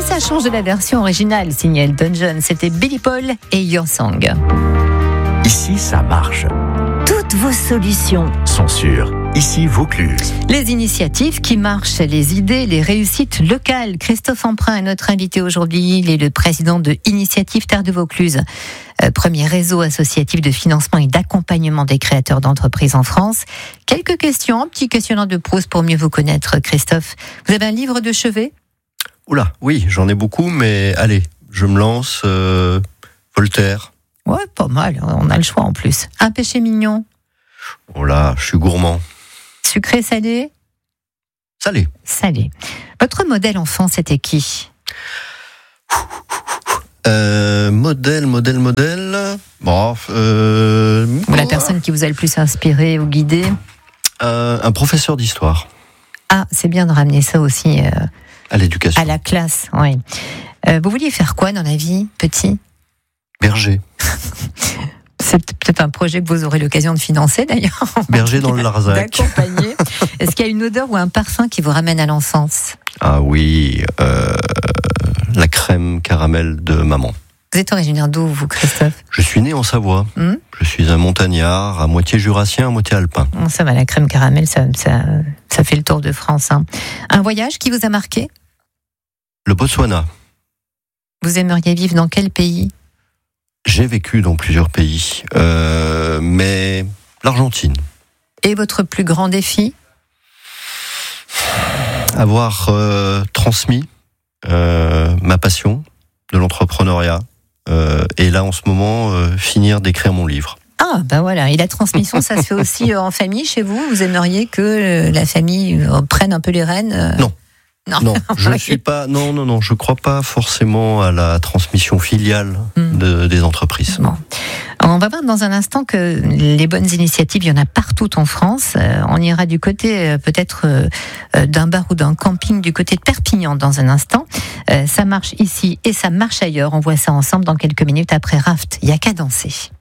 ça change de la version originale signée Elton John. C'était Billy Paul et Your Song. Ici, ça marche. Toutes vos solutions Sont sûres. Ici, Vaucluse. Les initiatives qui marchent, les idées, les réussites locales. Christophe Emprunt est notre invité aujourd'hui. Il est le président de Initiative Terre de Vaucluse, premier réseau associatif de financement et d'accompagnement des créateurs d'entreprises en France. Quelques questions, un petit questionnaire de Proust pour mieux vous connaître, Christophe. Vous avez un livre de chevet ? Oula, oui, j'en ai beaucoup, mais allez, je me lance. Voltaire. Ouais, pas mal, on a le choix en plus. Un péché mignon ? Oh là, je suis gourmand. Sucré, salé ? Salé. Salé. Votre modèle enfant, c'était qui ? Modèle. Bon, Ou la personne qui vous a le plus inspiré ou guidé ? un professeur d'histoire. Ah, c'est bien de ramener ça aussi À l'éducation. à la classe, oui. Vous vouliez faire quoi dans la vie, petit ? Berger. C'est peut-être un projet que vous aurez l'occasion de financer d'ailleurs. Berger dans le Larzac. D'accompagner. Est-ce qu'il y a une odeur ou un parfum qui vous ramène à l'enfance ? Ah oui, la crème caramel de maman. Vous êtes originaire d'où, vous, Christophe ? Je suis né en Savoie. Je suis un montagnard, à moitié jurassien, à moitié alpin. Bon, ça va, la crème caramel, ça fait le tour de France. Hein. Un voyage qui vous a marqué ? Le Botswana. Vous aimeriez vivre dans quel pays ? J'ai vécu dans plusieurs pays, mais l'Argentine. Et votre plus grand défi ? Avoir transmis ma passion de l'entrepreneuriat, et là en ce moment finir d'écrire mon livre. Ah, ben voilà, et la transmission, ça se fait aussi en famille chez vous ? Vous aimeriez que la famille prenne un peu les rênes ? Non, je ne suis pas. Non, je crois pas forcément à la transmission filiale des entreprises. Bon. Alors, on va voir dans un instant que les bonnes initiatives, il y en a partout en France. On ira du côté peut-être d'un bar ou d'un camping du côté de Perpignan dans un instant. Ça marche ici et ça marche ailleurs. On voit ça ensemble dans quelques minutes après Raft. Il n'y a qu'à danser.